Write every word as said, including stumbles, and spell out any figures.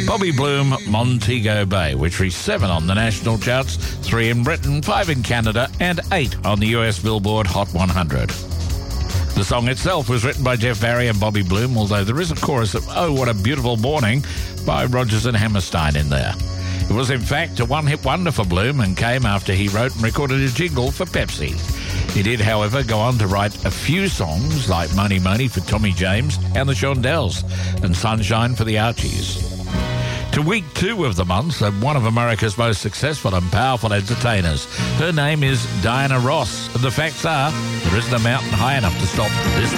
Bobby Bloom, Montego Bay, which reached seven on the national charts, three in Britain, five in Canada, and eight on the U S Billboard Hot one hundred. The song itself was written by Jeff Barry and Bobby Bloom, although there is a chorus of "Oh, What a Beautiful Morning" by Rodgers and Hammerstein in there. It was, in fact, a one-hit wonder for Bloom and came after he wrote and recorded a jingle for Pepsi. He did, however, go on to write a few songs like Money Money for Tommy James and the Shondells and Sunshine for the Archies. To week two of the month of one of America's most successful and powerful entertainers. Her name is Diana Ross. And the facts are, there isn't a mountain high enough to stop this